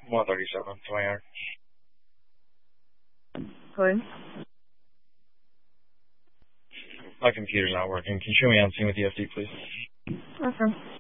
137, 20. Good. My computer's not working. Can you show me on scene with the FD, please? Okay.